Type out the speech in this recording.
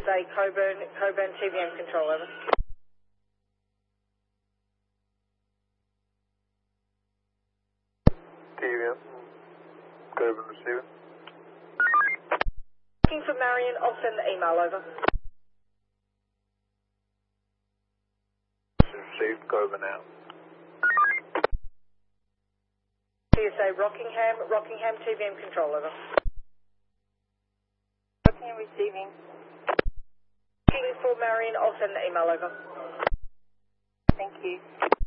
TSA Coburn TVM control, over. TVM, Coburn receiving. Looking for Marion, I'll send the email over. Received, Coburn out. TSA Rockingham TVM control, over. Rockingham receiving. Looking for Marion, I'll send the email over. Thank you.